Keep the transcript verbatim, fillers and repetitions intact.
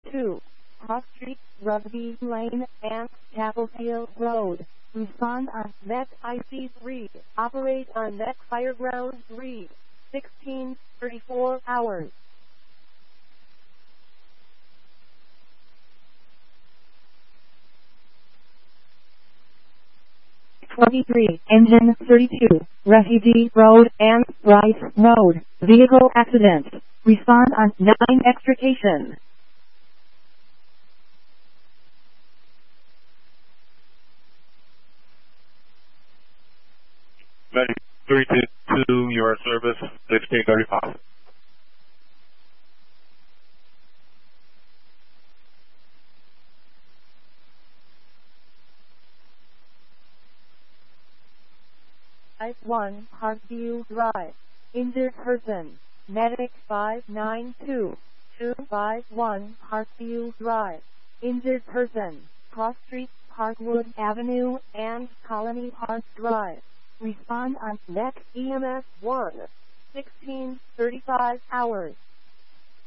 two, Cross Street, Rugby Lane, and Chapelfield Road. Respond on Net I C three. Operate on Net Fireground three. sixteen thirty-four hours. twenty-three, Engine thirty-two, Refugee Road and Rice Road. Vehicle accident. Respond on nine extrication. three two two, your service, sixteen thirty-five. five one, Parkview Drive. Injured person. Medic five nine two, two five one, Parkview Drive. Injured person. Cross Street, Parkwood Avenue, and Colony Park Drive. Respond on Net E M S one. sixteen thirty-five hours.